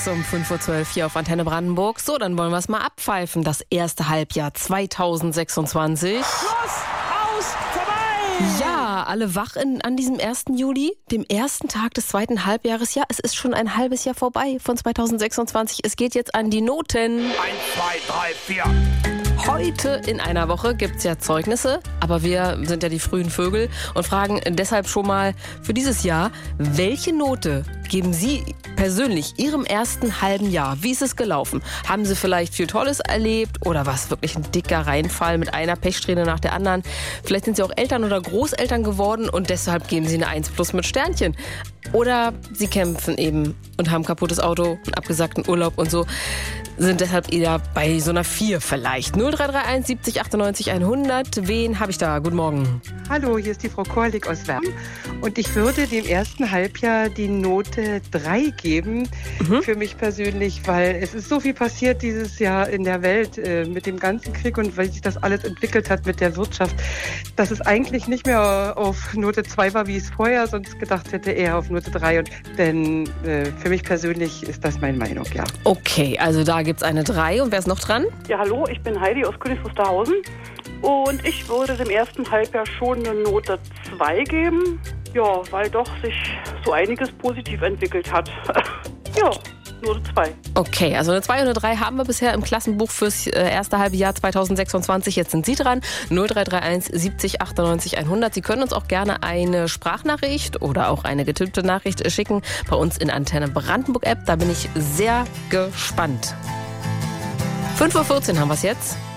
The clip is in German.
um 5:12 Uhr hier auf Antenne Brandenburg. So, dann wollen wir es mal abpfeifen. Das erste Halbjahr 2026. Schluss, aus, vorbei! Ja, alle wach an diesem 1. Juli, dem ersten Tag des zweiten Halbjahres. Ja, es ist schon ein halbes Jahr vorbei von 2026. Es geht jetzt an die Noten. 1, 2, 3, 4. Heute in einer Woche gibt's ja Zeugnisse, aber wir sind ja die frühen Vögel und fragen deshalb schon mal für dieses Jahr, welche Note geben Sie persönlich Ihrem ersten halben Jahr? Wie ist es gelaufen? Haben Sie vielleicht viel Tolles erlebt oder war es wirklich ein dicker Reinfall mit einer Pechsträhne nach der anderen? Vielleicht sind Sie auch Eltern oder Großeltern geworden und deshalb geben Sie eine 1+ mit Sternchen. Oder Sie kämpfen eben und haben kaputtes Auto, einen abgesagten Urlaub und so, sind deshalb eher bei so einer 4 vielleicht. 0331 70 98 100. Wen habe ich da? Guten Morgen. Hallo, hier ist die Frau Korlik aus Werben und ich würde dem ersten Halbjahr die Note 3 geben, für mich persönlich, weil es ist so viel passiert dieses Jahr in der Welt mit dem ganzen Krieg und weil sich das alles entwickelt hat mit der Wirtschaft, dass es eigentlich nicht mehr auf Note 2 war, wie ich es vorher sonst gedacht hätte, eher auf Note 3. Denn für mich persönlich ist das meine Meinung, ja. Okay, also da gibt's eine 3 und wer ist noch dran? Ja, hallo, ich bin Heidi aus Königs Wusterhausen und ich würde dem ersten Halbjahr schon eine Note 2 geben, ja, weil doch sich so einiges positiv entwickelt hat. Ja, Note 2. Okay, also eine 2 und eine 3 haben wir bisher im Klassenbuch fürs erste halbe Jahr 2026. Jetzt sind Sie dran. 0331 70 98 100. Sie können uns auch gerne eine Sprachnachricht oder auch eine getippte Nachricht schicken bei uns in Antenne Brandenburg App. Da bin ich sehr gespannt. 5:14 Uhr haben wir es jetzt.